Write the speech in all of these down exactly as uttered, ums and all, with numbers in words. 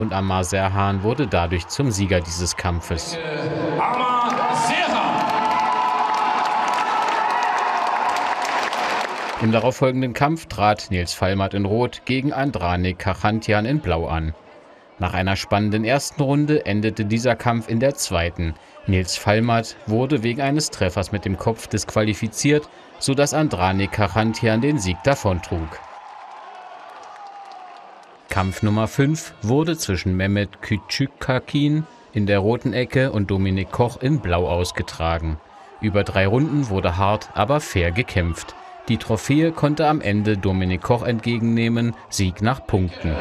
und Amar Serhan wurde dadurch zum Sieger dieses Kampfes. Amar Serhan. Im darauffolgenden Kampf trat Nils Falmat in Rot gegen Andranik Kachantian in Blau an. Nach einer spannenden ersten Runde endete dieser Kampf in der zweiten. Nils Falmat wurde wegen eines Treffers mit dem Kopf disqualifiziert, sodass Andranik Kachantian den Sieg davontrug. Kampf Nummer fünf wurde zwischen Mehmet Küçükkakin in der roten Ecke und Dominik Koch in Blau ausgetragen. Über drei Runden wurde hart, aber fair gekämpft. Die Trophäe konnte am Ende Dominik Koch entgegennehmen, Sieg nach Punkten.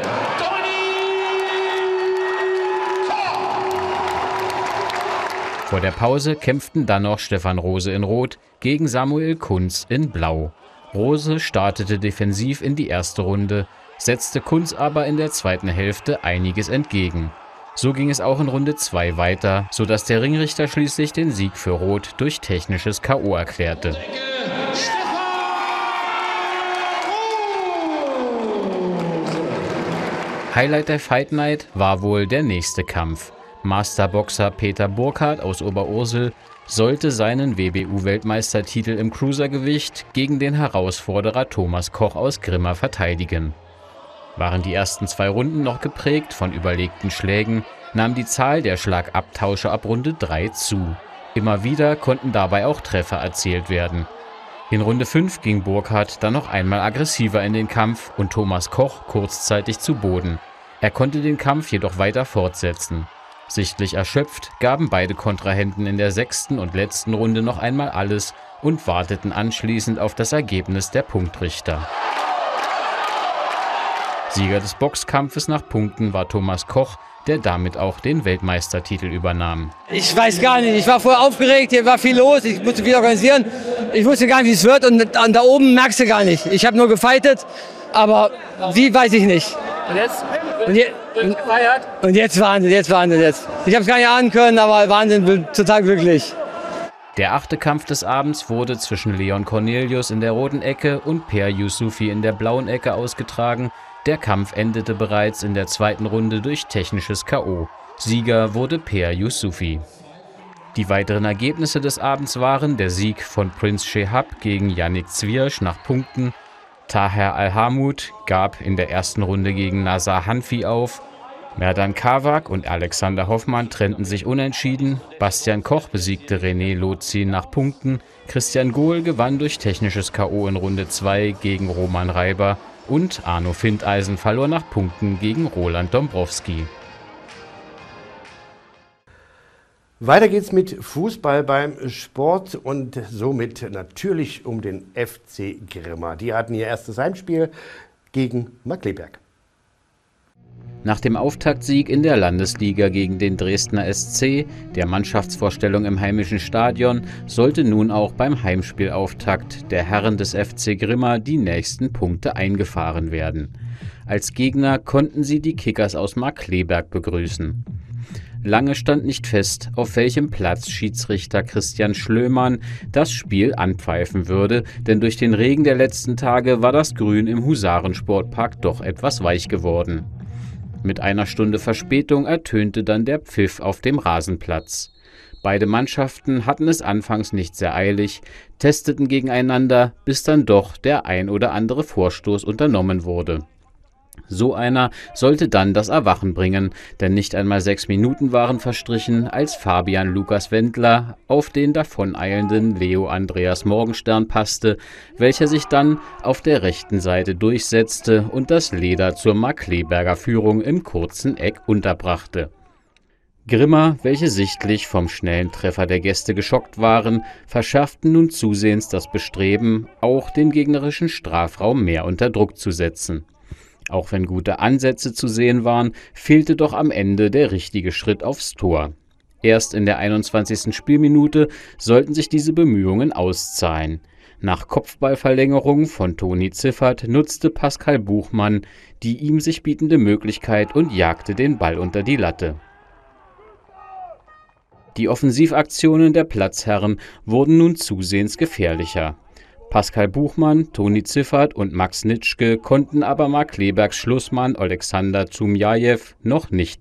Vor der Pause kämpften dann noch Stefan Rose in Rot gegen Samuel Kunz in Blau. Rose startete defensiv in die erste Runde, setzte Kunz aber in der zweiten Hälfte einiges entgegen. So ging es auch in Runde zwei weiter, sodass der Ringrichter schließlich den Sieg für Rot durch technisches K O erklärte. Highlight der Fight Night war wohl der nächste Kampf. Masterboxer Peter Burkhardt aus Oberursel sollte seinen W B U-Weltmeistertitel im Cruisergewicht gegen den Herausforderer Thomas Koch aus Grimma verteidigen. Waren die ersten zwei Runden noch geprägt von überlegten Schlägen, nahm die Zahl der Schlagabtausche ab Runde drei zu. Immer wieder konnten dabei auch Treffer erzielt werden. In Runde fünf ging Burkhardt dann noch einmal aggressiver in den Kampf und Thomas Koch kurzzeitig zu Boden. Er konnte den Kampf jedoch weiter fortsetzen. Sichtlich erschöpft gaben beide Kontrahenten in der sechsten und letzten Runde noch einmal alles und warteten anschließend auf das Ergebnis der Punktrichter. Sieger des Boxkampfes nach Punkten war Thomas Koch, der damit auch den Weltmeistertitel übernahm. Ich weiß gar nicht, ich war voll aufgeregt, hier war viel los, ich musste viel organisieren. Ich wusste gar nicht, wie es wird und da oben merkst du gar nicht. Ich habe nur gefightet, aber wie, weiß ich nicht. Und jetzt? Und, je, und, und jetzt Wahnsinn, jetzt Wahnsinn, jetzt. Ich habe es gar nicht ahnen können, aber Wahnsinn, bin total glücklich. Der achte Kampf des Abends wurde zwischen Leon Cornelius in der roten Ecke und Per Yusufi in der blauen Ecke ausgetragen. Der Kampf endete bereits in der zweiten Runde durch technisches K O. Sieger wurde Per Yusufi. Die weiteren Ergebnisse des Abends waren der Sieg von Prince Shehab gegen Yannick Zwirsch nach Punkten. Taher Alhamud gab in der ersten Runde gegen Nazar Hanfi auf. Merdan Kavak und Alexander Hoffmann trennten sich unentschieden. Bastian Koch besiegte René Lozin nach Punkten. Christian Gohl gewann durch technisches K O in Runde zwei gegen Roman Reiber. Und Arno Findeisen verlor nach Punkten gegen Roland Dombrowski. Weiter geht's mit Fußball beim Sport und somit natürlich um den F C Grimma. Die hatten ihr erstes Heimspiel gegen Markkleeberg. Nach dem Auftaktsieg in der Landesliga gegen den Dresdner S C, der Mannschaftsvorstellung im heimischen Stadion, sollte nun auch beim Heimspielauftakt der Herren des F C Grimma die nächsten Punkte eingefahren werden. Als Gegner konnten sie die Kickers aus Markkleeberg begrüßen. Lange stand nicht fest, auf welchem Platz Schiedsrichter Christian Schlömann das Spiel anpfeifen würde, denn durch den Regen der letzten Tage war das Grün im Husarensportpark doch etwas weich geworden. Mit einer Stunde Verspätung ertönte dann der Pfiff auf dem Rasenplatz. Beide Mannschaften hatten es anfangs nicht sehr eilig, testeten gegeneinander, bis dann doch der ein oder andere Vorstoß unternommen wurde. So einer sollte dann das Erwachen bringen, denn nicht einmal sechs Minuten waren verstrichen, als Fabian Lukas Wendler auf den davoneilenden Leo Andreas Morgenstern passte, welcher sich dann auf der rechten Seite durchsetzte und das Leder zur Markkleeberger Führung im kurzen Eck unterbrachte. Grimma, welche sichtlich vom schnellen Treffer der Gäste geschockt waren, verschärften nun zusehends das Bestreben, auch den gegnerischen Strafraum mehr unter Druck zu setzen. Auch wenn gute Ansätze zu sehen waren, fehlte doch am Ende der richtige Schritt aufs Tor. Erst in der einundzwanzigsten Spielminute sollten sich diese Bemühungen auszahlen. Nach Kopfballverlängerung von Toni Ziffert nutzte Pascal Buchmann die ihm sich bietende Möglichkeit und jagte den Ball unter die Latte. Die Offensivaktionen der Platzherren wurden nun zusehends gefährlicher. Pascal Buchmann, Toni Ziffert und Max Nitschke konnten aber Mark Klebergs Schlussmann Oleksandr Zumjajew noch nicht